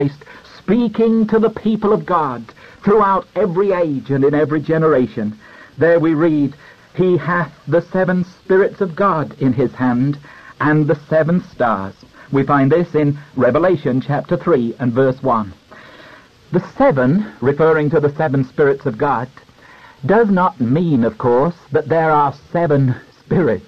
speaking to the people of God throughout every age and in every generation. There we read, "He hath the 7 spirits of God in his hand, and the 7 stars." We find this in Revelation chapter 3 and verse 1. The 7, referring to the 7 spirits of God, does not mean, of course, that there are 7 spirits.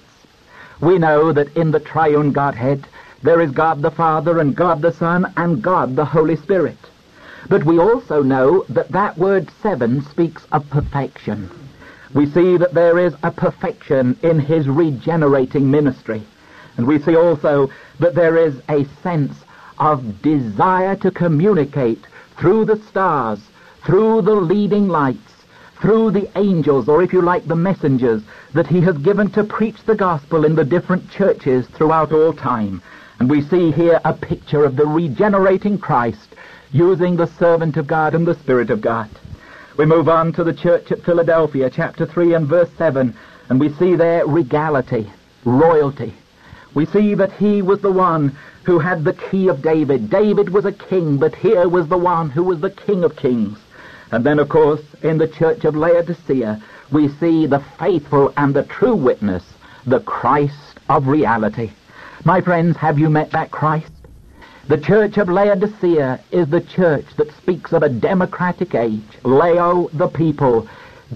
We know that in the triune Godhead there is God the Father and God the Son and God the Holy Spirit. But we also know that that word 7 speaks of perfection. We see that there is a perfection in his regenerating ministry. And we see also that there is a sense of desire to communicate through the stars, through the leading lights, through the angels, or if you like, the messengers that he has given to preach the gospel in the different churches throughout all time. And we see here a picture of the regenerating Christ using the servant of God and the Spirit of God. We move on to the church at Philadelphia, chapter 3 and verse 7, and we see there regality, royalty. We see that he was the one who had the key of David. David was a king, but here was the one who was the King of Kings. And then, of course, in the church of Laodicea, we see the faithful and the true witness, the Christ of reality. My friends, have you met that Christ? The church of Laodicea is the church that speaks of a democratic age. Lao, the people.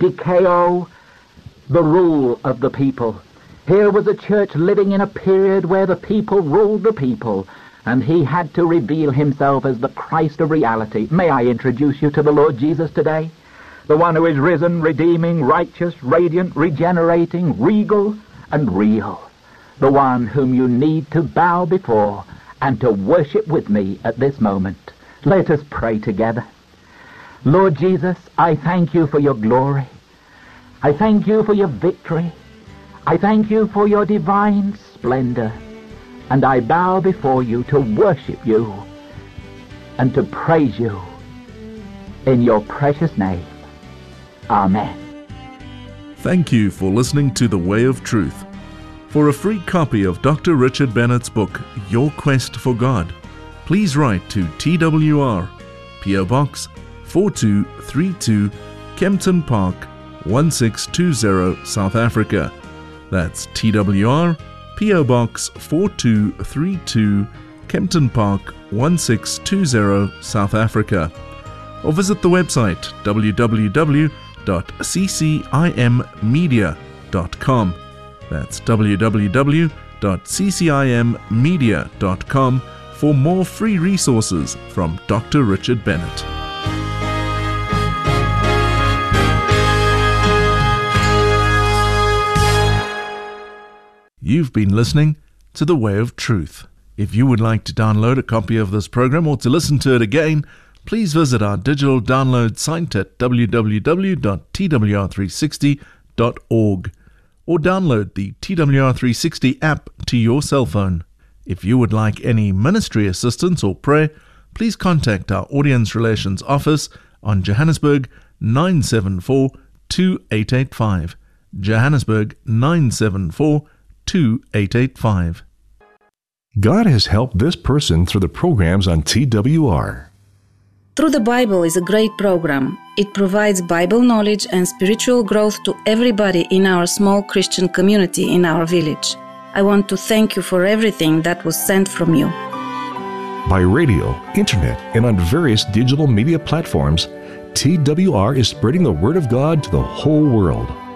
Dikao, the rule of the people. Here was a church living in a period where the people ruled the people, and he had to reveal himself as the Christ of reality. May I introduce you to the Lord Jesus today? The one who is risen, redeeming, righteous, radiant, regenerating, regal, and real. The one whom you need to bow before and to worship with me at this moment. Let us pray together. Lord Jesus, I thank you for your glory. I thank you for your victory. I thank you for your divine splendor. And I bow before you to worship you and to praise you in your precious name. Amen. Thank you for listening to The Way of Truth. For a free copy of Dr. Richard Bennett's book, Your Quest for God, please write to TWR, P.O. Box 4232, Kempton Park, 1620, South Africa. That's TWR, P.O. Box 4232, Kempton Park, 1620, South Africa. Or visit the website www.ccimmedia.com. That's www.ccimmedia.com for more free resources from Dr. Richard Bennett. You've been listening to The Way of Truth. If you would like to download a copy of this program or to listen to it again, please visit our digital download site at www.twr360.org or download the TWR360 app to your cell phone. If you would like any ministry assistance or prayer, please contact our Audience Relations Office on Johannesburg 974-2885. Johannesburg 974-2885. God has helped this person through the programs on TWR. Through the Bible is a great program. It provides Bible knowledge and spiritual growth to everybody in our small Christian community in our village. I want to thank you for everything that was sent from you. By radio, internet, and on various digital media platforms, TWR is spreading the Word of God to the whole world.